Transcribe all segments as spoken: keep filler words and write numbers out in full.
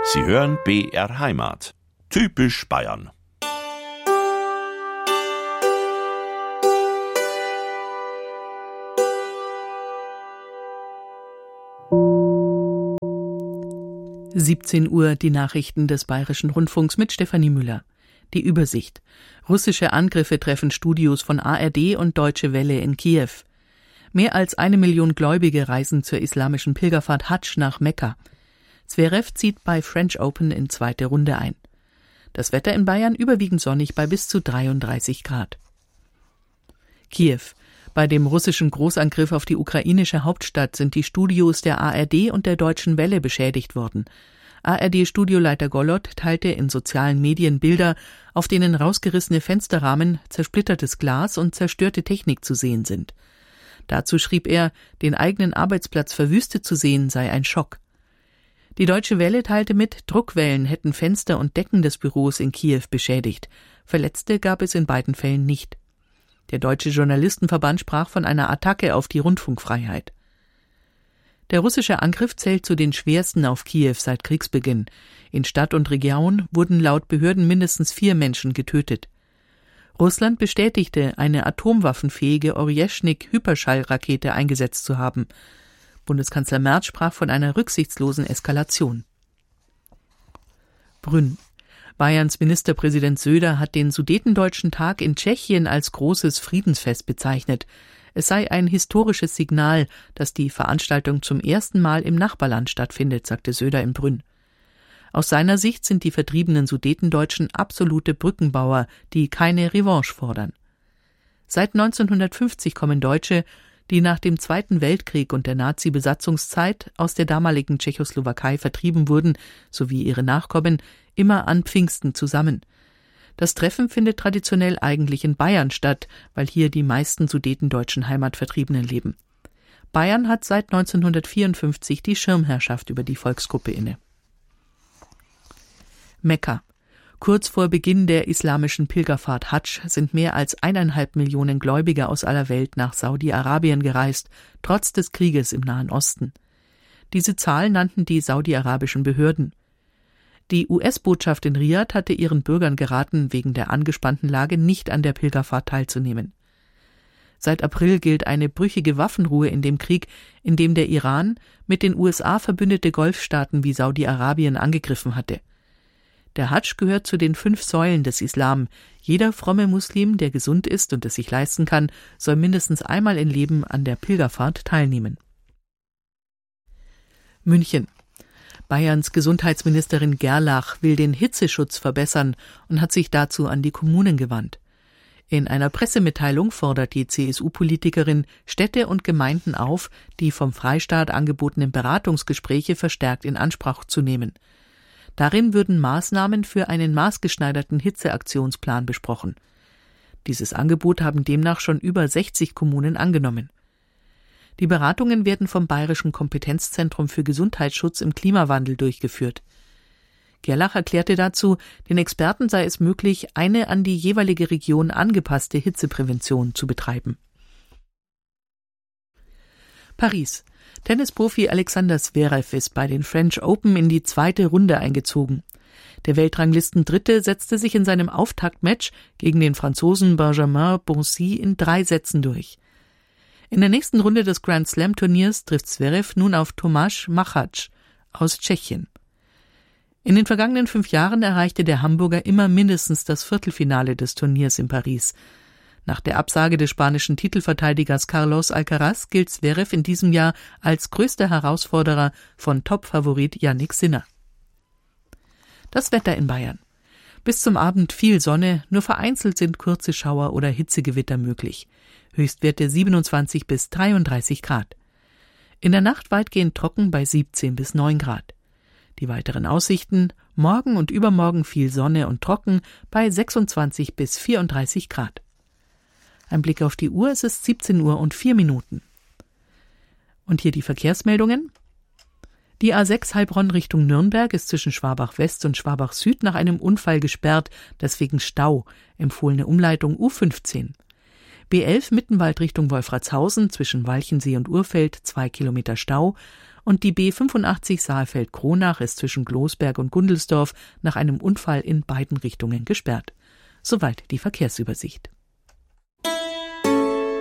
Sie hören B R Heimat. Typisch Bayern. siebzehn Uhr, die Nachrichten des Bayerischen Rundfunks mit Stefanie Müller. Die Übersicht. Russische Angriffe treffen Studios von A R D und Deutsche Welle in Kiew. Mehr als eine Million Gläubige reisen zur islamischen Pilgerfahrt Hadsch nach Mekka. Zverev zieht bei French Open in zweite Runde ein. Das Wetter in Bayern überwiegend sonnig bei bis zu dreiunddreißig Grad. Kiew. Bei dem russischen Großangriff auf die ukrainische Hauptstadt sind die Studios der A R D und der Deutschen Welle beschädigt worden. A R D-Studioleiter Golod teilte in sozialen Medien Bilder, auf denen rausgerissene Fensterrahmen, zersplittertes Glas und zerstörte Technik zu sehen sind. Dazu schrieb er, den eigenen Arbeitsplatz verwüstet zu sehen sei ein Schock. Die Deutsche Welle teilte mit, Druckwellen hätten Fenster und Decken des Büros in Kiew beschädigt. Verletzte gab es in beiden Fällen nicht. Der Deutsche Journalistenverband sprach von einer Attacke auf die Rundfunkfreiheit. Der russische Angriff zählt zu den schwersten auf Kiew seit Kriegsbeginn. In Stadt und Region wurden laut Behörden mindestens vier Menschen getötet. Russland bestätigte, eine atomwaffenfähige Orjeschnik-Hyperschallrakete eingesetzt zu haben. Bundeskanzler Merz sprach von einer rücksichtslosen Eskalation. Brünn. Bayerns Ministerpräsident Söder hat den Sudetendeutschen Tag in Tschechien als großes Friedensfest bezeichnet. Es sei ein historisches Signal, dass die Veranstaltung zum ersten Mal im Nachbarland stattfindet, sagte Söder in Brünn. Aus seiner Sicht sind die vertriebenen Sudetendeutschen absolute Brückenbauer, die keine Revanche fordern. Seit neunzehnhundertfünfzig kommen Deutsche, die nach dem Zweiten Weltkrieg und der Nazi-Besatzungszeit aus der damaligen Tschechoslowakei vertrieben wurden, sowie ihre Nachkommen, immer an Pfingsten zusammen. Das Treffen findet traditionell eigentlich in Bayern statt, weil hier die meisten sudetendeutschen Heimatvertriebenen leben. Bayern hat seit neunzehnhundertvierundfünfzig die Schirmherrschaft über die Volksgruppe inne. Mekka. Kurz vor Beginn der islamischen Pilgerfahrt Hadsch sind mehr als eineinhalb Millionen Gläubige aus aller Welt nach Saudi-Arabien gereist, trotz des Krieges im Nahen Osten. Diese Zahl nannten die saudi-arabischen Behörden. Die U S-Botschaft in Riad hatte ihren Bürgern geraten, wegen der angespannten Lage nicht an der Pilgerfahrt teilzunehmen. Seit April gilt eine brüchige Waffenruhe in dem Krieg, in dem der Iran mit den U S A verbündete Golfstaaten wie Saudi-Arabien angegriffen hatte. Der Hadsch gehört zu den fünf Säulen des Islam. Jeder fromme Muslim, der gesund ist und es sich leisten kann, soll mindestens einmal im Leben an der Pilgerfahrt teilnehmen. München. Bayerns Gesundheitsministerin Gerlach will den Hitzeschutz verbessern und hat sich dazu an die Kommunen gewandt. In einer Pressemitteilung fordert die C S U-Politikerin Städte und Gemeinden auf, die vom Freistaat angebotenen Beratungsgespräche verstärkt in Anspruch zu nehmen. Darin würden Maßnahmen für einen maßgeschneiderten Hitzeaktionsplan besprochen. Dieses Angebot haben demnach schon über sechzig Kommunen angenommen. Die Beratungen werden vom Bayerischen Kompetenzzentrum für Gesundheitsschutz im Klimawandel durchgeführt. Gerlach erklärte dazu, den Experten sei es möglich, eine an die jeweilige Region angepasste Hitzeprävention zu betreiben. Paris. Tennisprofi Alexander Zverev ist bei den French Open in die zweite Runde eingezogen. Der Weltranglistendritte setzte sich in seinem Auftaktmatch gegen den Franzosen Benjamin Bonzi in drei Sätzen durch. In der nächsten Runde des Grand Slam Turniers trifft Zverev nun auf Tomáš Machač aus Tschechien. In den vergangenen fünf Jahren erreichte der Hamburger immer mindestens das Viertelfinale des Turniers in Paris. Nach der Absage des spanischen Titelverteidigers Carlos Alcaraz gilt Zverev in diesem Jahr als größter Herausforderer von Topfavorit Jannik Sinner. Das Wetter in Bayern. Bis zum Abend viel Sonne, nur vereinzelt sind kurze Schauer oder Hitzegewitter möglich. Höchstwerte siebenundzwanzig bis dreiunddreißig Grad. In der Nacht weitgehend trocken bei siebzehn bis neun Grad. Die weiteren Aussichten: morgen und übermorgen viel Sonne und trocken bei sechsundzwanzig bis vierunddreißig Grad. Ein Blick auf die Uhr, es ist siebzehn Uhr und vier Minuten. Und hier die Verkehrsmeldungen. Die A sechs Heilbronn Richtung Nürnberg ist zwischen Schwabach West und Schwabach Süd nach einem Unfall gesperrt, deswegen Stau. Empfohlene Umleitung U fünfzehn. B elf Mittenwald Richtung Wolfratshausen zwischen Walchensee und Urfeld zwei Kilometer Stau Und die B fünfundachtzig Saalfeld-Kronach ist zwischen Glosberg und Gundelsdorf nach einem Unfall in beiden Richtungen gesperrt. Soweit die Verkehrsübersicht.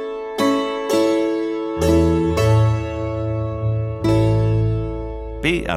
B R